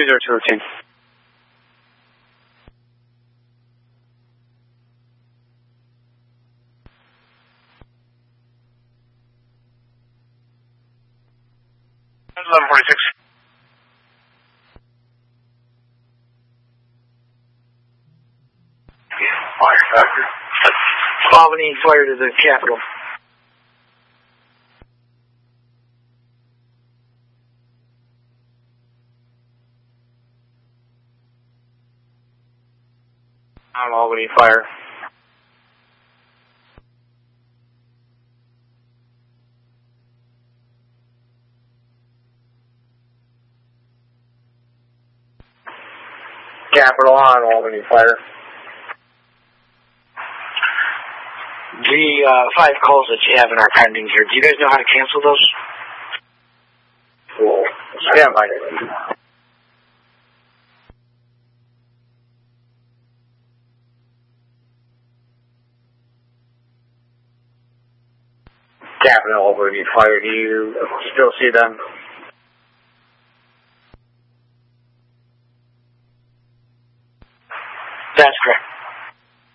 202 routine. That's 1146. Fire factor. Albany Fire to the Capitol. Albany Fire. Capitol on Albany Fire. The 5 calls that you have in our pending here, do you guys know how to cancel those? Cool. Stand by. Capitol Albany Fire, do you still see them?